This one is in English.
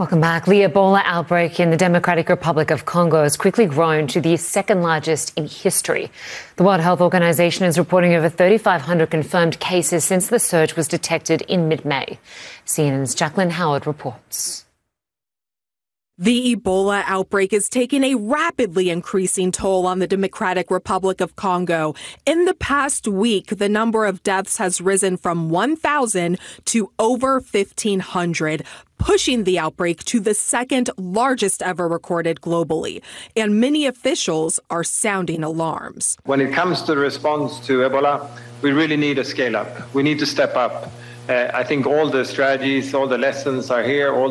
Welcome back. The Ebola outbreak in the Democratic Republic of Congo has quickly grown to the second largest in history. The World Health Organization is reporting over 3,500 confirmed cases since the surge was detected in mid-May. CNN's Jacqueline Howard reports. The Ebola outbreak is taking a rapidly increasing toll on the Democratic Republic of Congo. In the past week, the number of deaths has risen from 1,000 to over 1,500, pushing the outbreak to the second largest ever recorded globally. And many officials are sounding alarms. When it comes to the response to Ebola, we really need a scale up. We need to step up. I think all the strategies, all the lessons are here.